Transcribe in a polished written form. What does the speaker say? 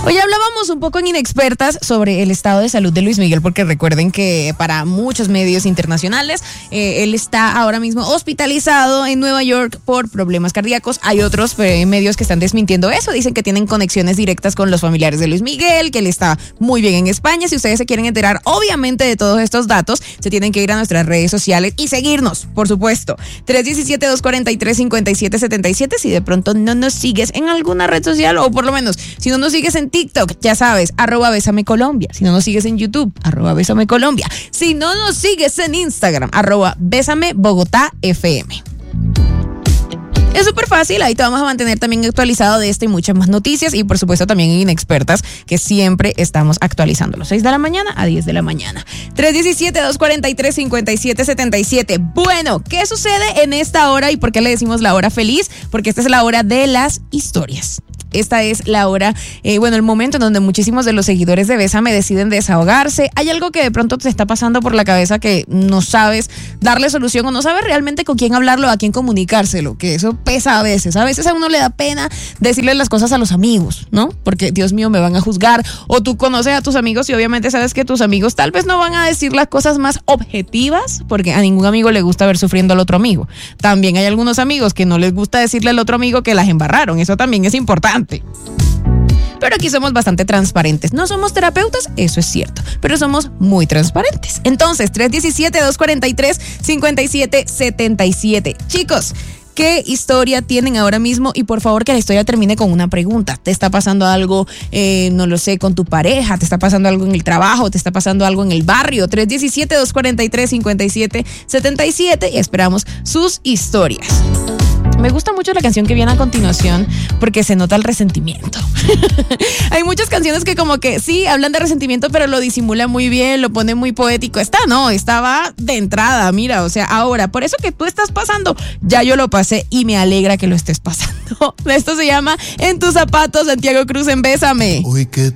Hoy hablábamos un poco en Inexpertas sobre el estado de salud de Luis Miguel, porque recuerden que para muchos medios internacionales él está ahora mismo hospitalizado en Nueva York por problemas cardíacos. Hay otros medios que están desmintiendo eso, dicen que tienen conexiones directas con los familiares de Luis Miguel, que él está muy bien en España. Si ustedes se quieren enterar obviamente de todos estos datos, se tienen que ir a nuestras redes sociales y seguirnos, por supuesto. 317-243-5777. Si de pronto no nos sigues en alguna red social, o por lo menos si no nos sigues en TikTok, ya sabes, @BésameColombia. Si no nos sigues en YouTube, @BésameColombia. Si no nos sigues en Instagram, @BésameBogotá.fm. Es súper fácil, ahí te vamos a mantener también actualizado de esta y muchas más noticias, y por supuesto también en Inexpertas, que siempre estamos actualizando, los 6 de la mañana a 10 de la mañana. 317-243-5777. Bueno, ¿qué sucede en esta hora y por qué le decimos la hora feliz? Porque esta es la hora de las historias. Esta es la hora, el momento en donde muchísimos de los seguidores de Bésame deciden desahogarse. Hay algo que de pronto te está pasando por la cabeza que no sabes darle solución, o no sabes realmente con quién hablarlo, a quién comunicárselo, que eso pesa a veces. A veces a uno le da pena decirle las cosas a los amigos, ¿no? Porque, Dios mío, me van a juzgar. O tú conoces a tus amigos y obviamente sabes que tus amigos tal vez no van a decir las cosas más objetivas, porque a ningún amigo le gusta ver sufriendo al otro amigo. También hay algunos amigos que no les gusta decirle al otro amigo que las embarraron. Eso también es importante. Pero aquí somos bastante transparentes. No somos terapeutas, eso es cierto, pero somos muy transparentes. Entonces, 317-243-5777. Chicos, ¿qué historia tienen ahora mismo? Y por favor que la historia termine con una pregunta. ¿Te está pasando algo, no lo sé, con tu pareja? ¿Te está pasando algo en el trabajo? ¿Te está pasando algo en el barrio? 317-243-5777 y esperamos sus historias. Me gusta mucho la canción que viene a continuación porque se nota el resentimiento. Hay muchas canciones que como que sí, hablan de resentimiento, pero lo disimulan muy bien, lo ponen muy poético. Esta va de entrada, mira, o sea, ahora, por eso que tú estás pasando, ya yo lo pasé y me alegra que lo estés pasando. Esto se llama En tus zapatos, Santiago Cruz en Bésame. Hoy que